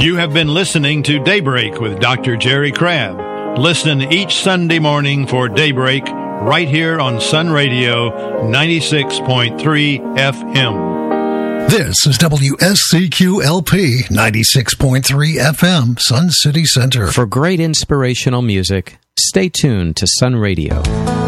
You have been listening to Daybreak with Dr. Jerry Crabb. Listen each Sunday morning for Daybreak right here on Sun Radio 96.3 FM. This is WSCQ-LP 96.3 FM, Sun City Center. For great inspirational music, stay tuned to Sun Radio.